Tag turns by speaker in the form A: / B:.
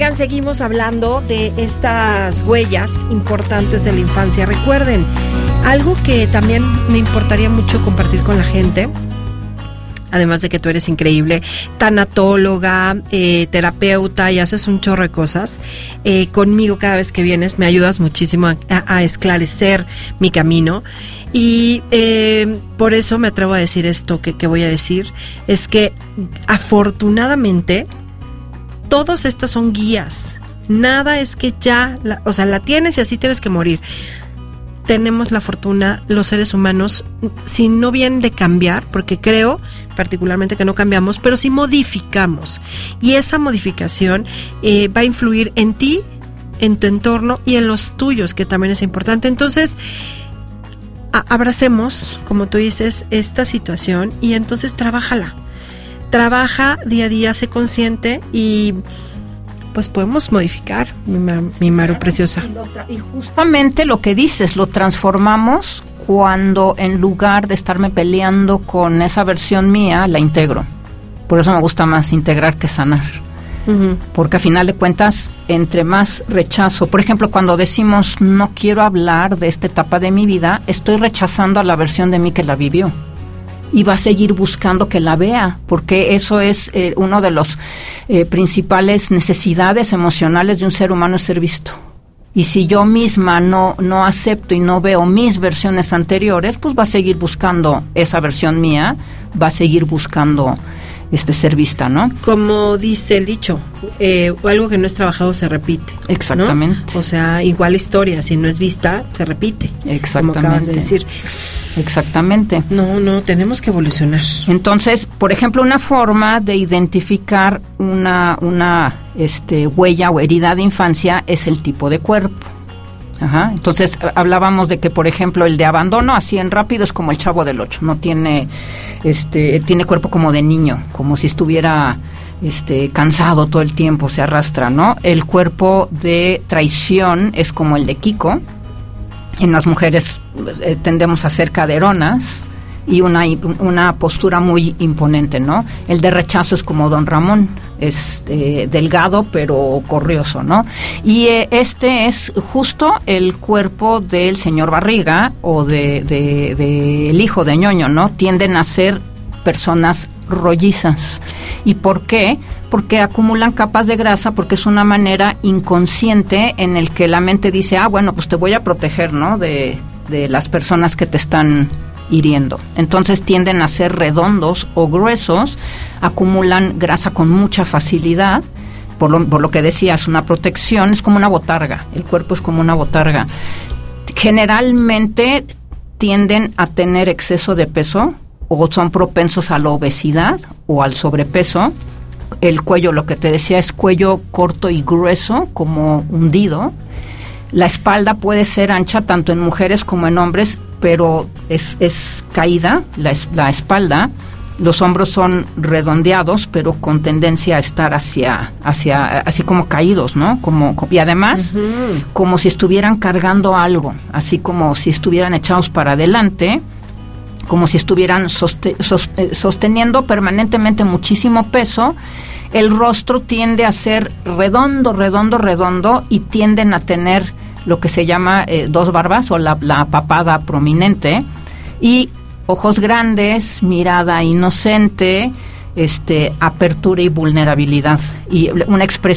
A: Oigan, seguimos hablando de estas huellas importantes de la infancia. Recuerden, algo que también me importaría mucho compartir con la gente, además de que tú eres increíble, tanatóloga, terapeuta y haces un chorro de cosas, conmigo cada vez que vienes me ayudas muchísimo a esclarecer mi camino. Y por eso me atrevo a decir esto que voy a decir, es que afortunadamente todos estos son guías. Nada es que ya, la tienes y así tienes que morir. Tenemos la fortuna, los seres humanos, si no bien de cambiar, porque creo particularmente que no cambiamos, pero sí modificamos. Y esa modificación va a influir en ti, en tu entorno y en los tuyos, que también es importante. Entonces, abracemos, como tú dices, esta situación y entonces trabájala. Trabaja día a día, sé consciente y pues podemos modificar, mi Maru preciosa.
B: Y justamente lo que dices, lo transformamos cuando en lugar de estarme peleando con esa versión mía, la integro. Por eso me gusta más integrar que sanar. Uh-huh. Porque a final de cuentas, entre más rechazo, por ejemplo, cuando decimos no quiero hablar de esta etapa de mi vida, estoy rechazando a la versión de mí que la vivió. Y va a seguir buscando que la vea, porque eso es uno de los principales necesidades emocionales de un ser humano, es ser visto. Y si yo misma no acepto y no veo mis versiones anteriores, pues va a seguir buscando esa versión mía, va a seguir buscando ser vista, ¿no?
A: Como dice el dicho, algo que no es trabajado se repite.
B: Exactamente.
A: ¿No? O sea, igual historia, si no es vista, se repite.
B: Exactamente.
A: Como acabas de decir.
B: Exactamente.
A: No, tenemos que evolucionar.
B: Entonces, por ejemplo, una forma de identificar una huella o herida de infancia es el tipo de cuerpo. Ajá. Entonces hablábamos de que, por ejemplo, el de abandono, así en rápido, es como el Chavo del Ocho, no tiene tiene cuerpo como de niño, como si estuviera cansado todo el tiempo, se arrastra, ¿no? El cuerpo de traición es como el de Kiko. En las mujeres tendemos a ser caderonas y una postura muy imponente, ¿no? El de rechazo es como Don Ramón, es delgado pero corrioso, ¿no? Y este es justo el cuerpo del señor Barriga o del hijo de Ñoño, ¿no? Tienden a ser personas rollizas. ¿Y por qué? Porque acumulan capas de grasa, porque es una manera inconsciente en el que la mente dice, bueno, pues te voy a proteger, ¿no? De las personas que te están hiriendo. Entonces tienden a ser redondos o gruesos, acumulan grasa con mucha facilidad, por lo que decías, una protección, es como una botarga, el cuerpo es como una botarga. Generalmente tienden a tener exceso de peso o son propensos a la obesidad o al sobrepeso. El cuello, lo que te decía, es cuello corto y grueso, como hundido. La espalda puede ser ancha tanto en mujeres como en hombres, pero es caída la espalda. Los hombros son redondeados, pero con tendencia a estar hacia así como caídos, ¿no? Y además, uh-huh, como si estuvieran cargando algo, así como si estuvieran echados para adelante, como si estuvieran sosteniendo permanentemente muchísimo peso. El rostro tiende a ser redondo y tienden a tener lo que se llama dos barbas o la papada prominente y ojos grandes, mirada inocente, apertura y vulnerabilidad y una expresión